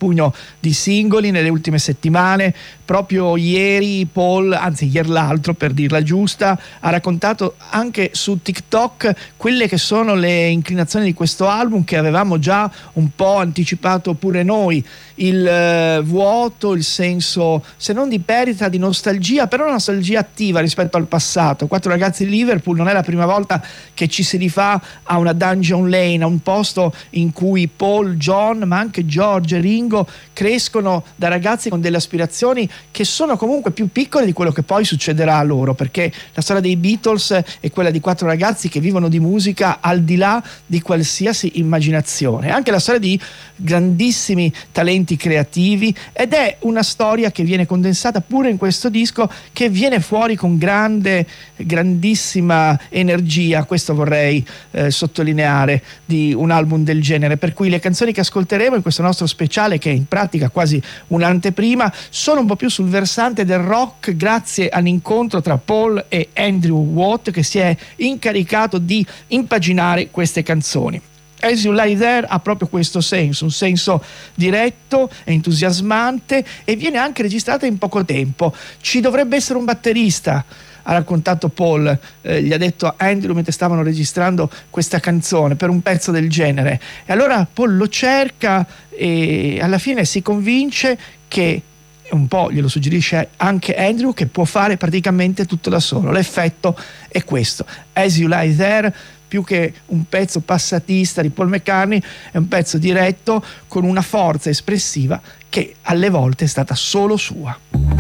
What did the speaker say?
pugno di singoli nelle ultime settimane. Proprio ieri Paul, anzi ieri l'altro per dirla giusta, ha raccontato anche su TikTok quelle che sono le inclinazioni di questo album, che avevamo già un po' anticipato pure noi. Il vuoto, il senso se non di perdita, di nostalgia, però una nostalgia attiva rispetto al passato. Quattro ragazzi di Liverpool non è la prima volta che ci si rifà a una dungeon lane, a un posto in cui Paul, John, ma anche George e Ringo crescono da ragazzi con delle aspirazioni che sono comunque più piccole di quello che poi succederà a loro, perché la storia dei Beatles è quella di quattro ragazzi che vivono di musica al di là di qualsiasi immaginazione, anche la storia di grandissimi talenti creativi, ed è una storia che viene condensata pure in questo disco, che viene fuori con grandissima energia. Questo vorrei sottolineare di un album del genere, per cui le canzoni che ascolteremo in questo nostro speciale, che è in pratica quasi un'anteprima, sono un po' più sul versante del rock, grazie all'incontro tra Paul e Andrew Watt, che si è incaricato di impaginare queste canzoni. As You Lie There ha proprio questo senso, un senso diretto, entusiasmante, e viene anche registrata in poco tempo. Ci dovrebbe essere un batterista, ha raccontato Paul, gli ha detto a Andrew mentre stavano registrando questa canzone per un pezzo del genere, e allora Paul lo cerca e alla fine si convince che, un po' glielo suggerisce anche Andrew, che può fare praticamente tutto da solo. L'effetto è questo. As You Lie There, più che un pezzo passatista di Paul McCartney, è un pezzo diretto con una forza espressiva che alle volte è stata solo sua.